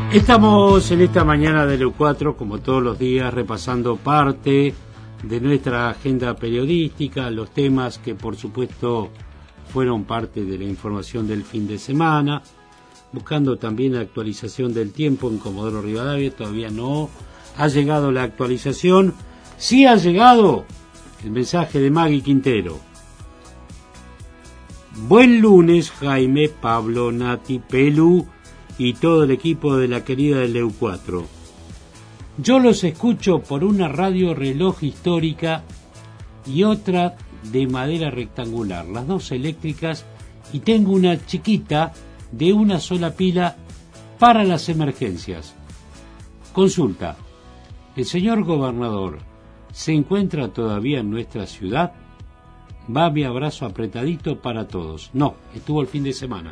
Estamos en esta mañana del EU4, como todos los días, repasando parte de nuestra agenda periodística, los temas que por supuesto fueron parte de la información del fin de semana, buscando también la actualización del tiempo en Comodoro Rivadavia. Todavía no ha llegado la actualización. Sí ha llegado el mensaje de Maggie Quintero. Buen lunes, Jaime, Pablo, Nati, Pelu y todo el equipo de la querida del EU4. Yo los escucho por una radio reloj histórica y otra de madera rectangular, las dos eléctricas, y tengo una chiquita de una sola pila para las emergencias. Consulta: ¿el señor gobernador se encuentra todavía en nuestra ciudad? Va mi abrazo apretadito para todos. No, estuvo el fin de semana.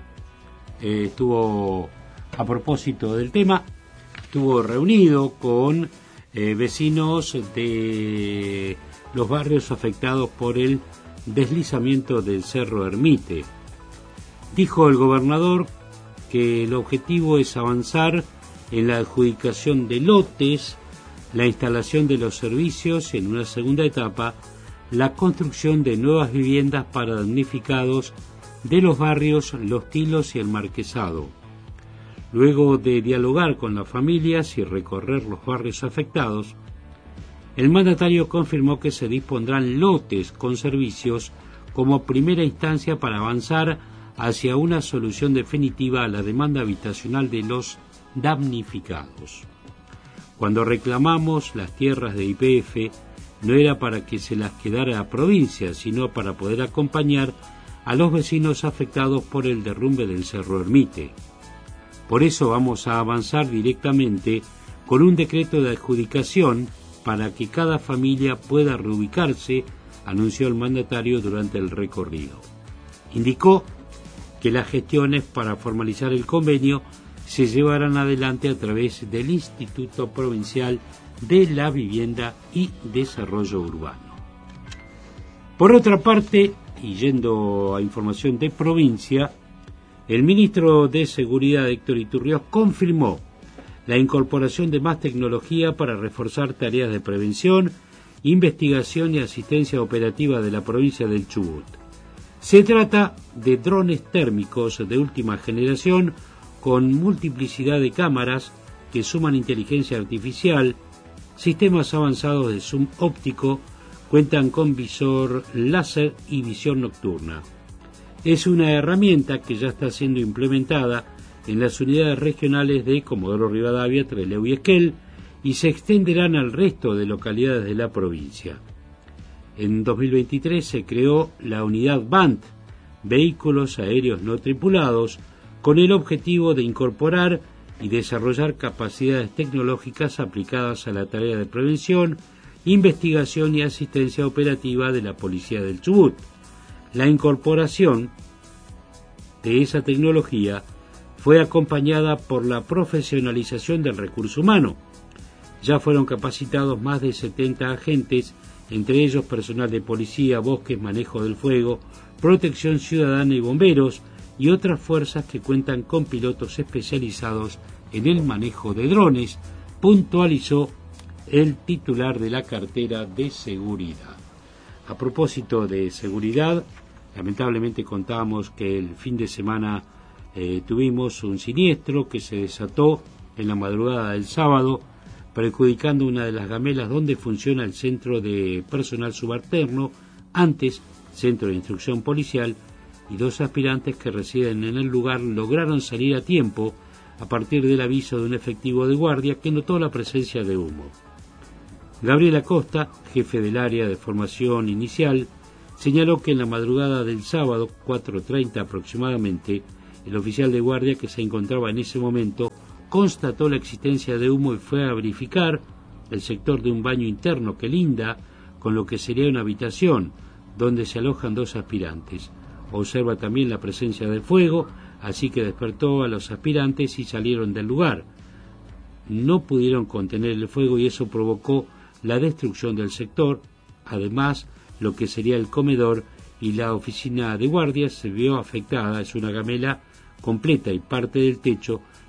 Estuvo, a propósito del tema, estuvo reunido con vecinos de los barrios afectados por el deslizamiento del Cerro Ermite. Dijo el gobernador que el objetivo es avanzar en la adjudicación de lotes, la instalación de los servicios y, en una segunda etapa, la construcción de nuevas viviendas para damnificados de los barrios Los Tilos y el Marquesado. Luego de dialogar con las familias y recorrer los barrios afectados, el mandatario confirmó que se dispondrán lotes con servicios como primera instancia para avanzar hacia una solución definitiva a la demanda habitacional de los damnificados. Cuando reclamamos las tierras de YPF, no era para que se las quedara a provincia, sino para poder acompañar a los vecinos afectados por el derrumbe del Cerro Ermite. Por eso vamos a avanzar directamente con un decreto de adjudicación para que cada familia pueda reubicarse, anunció el mandatario durante el recorrido. Indicó que las gestiones para formalizar el convenio se llevarán adelante a través del Instituto Provincial de la Vivienda y Desarrollo Urbano. Por otra parte, y yendo a información de provincia, el ministro de Seguridad, Héctor Iturrioz, confirmó la incorporación de más tecnología para reforzar tareas de prevención, investigación y asistencia operativa de la provincia del Chubut. Se trata de drones térmicos de última generación con multiplicidad de cámaras que suman inteligencia artificial, sistemas avanzados de zoom óptico, cuentan con visor láser y visión nocturna. Es una herramienta que ya está siendo implementada en las unidades regionales de Comodoro Rivadavia, Trelew y Esquel, y se extenderán al resto de localidades de la provincia. En 2023 se creó la unidad BANT, Vehículos Aéreos No Tripulados, con el objetivo de incorporar y desarrollar capacidades tecnológicas aplicadas a la tarea de prevención, investigación y asistencia operativa de la Policía del Chubut. La incorporación de esa tecnología fue acompañada por la profesionalización del recurso humano. Ya fueron capacitados más de 70 agentes, entre ellos personal de policía, bosques, manejo del fuego, protección ciudadana y bomberos, y otras fuerzas que cuentan con pilotos especializados en el manejo de drones, puntualizó el titular de la cartera de seguridad. A propósito de seguridad, lamentablemente contábamos que el fin de semana tuvimos un siniestro que se desató en la madrugada del sábado, perjudicando una de las gamelas donde funciona el centro de personal subalterno, antes centro de instrucción policial, y dos aspirantes que residen en el lugar lograron salir a tiempo a partir del aviso de un efectivo de guardia que notó la presencia de humo. Gabriel Acosta, jefe del área de formación inicial, señaló que en la madrugada del sábado, 4:30 aproximadamente, el oficial de guardia que se encontraba en ese momento constató la existencia de humo y fue a verificar el sector de un baño interno que linda con lo que sería una habitación donde se alojan dos aspirantes. Observa también la presencia del fuego, así que despertó a los aspirantes y salieron del lugar. No pudieron contener el fuego y eso provocó la destrucción del sector. Además, lo que sería el comedor y la oficina de guardias se vio afectada. Es una gamela completa y parte del techo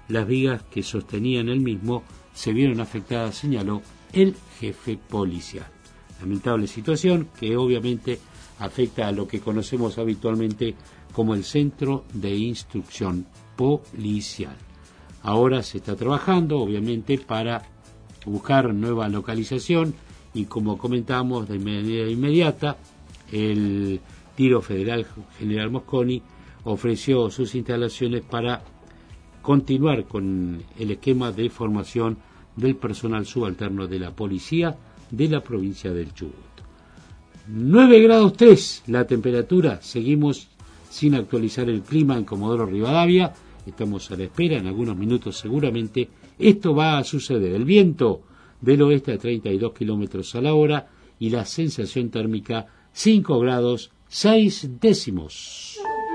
las vigas que sostenían el mismo se vieron afectadas, señaló el jefe policial. Lamentable situación que obviamente afecta a lo que conocemos habitualmente como el Centro de Instrucción Policial. Ahora se está trabajando, obviamente, para buscar nueva localización y, como comentamos de manera inmediata, el Tiro Federal General Mosconi ofreció sus instalaciones para continuar con el esquema de formación del personal subalterno de la policía de la provincia del Chubut. 9 grados 3 la temperatura, seguimos sin actualizar el clima en Comodoro Rivadavia, estamos a la espera, en algunos minutos seguramente esto va a suceder. El viento del oeste a 32 kilómetros a la hora y la sensación térmica 5 grados 6 décimos.